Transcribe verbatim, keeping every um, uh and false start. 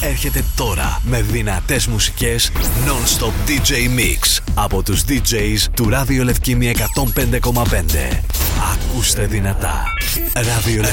έρχεται τώρα με δυνατές μουσικές non-stop ντι τζέι Mix από τους ντι τζέις του Ράδιο Λευκήμη εκατόν πέντε κόμμα πέντε. Ακούστε δυνατά. Ράδιο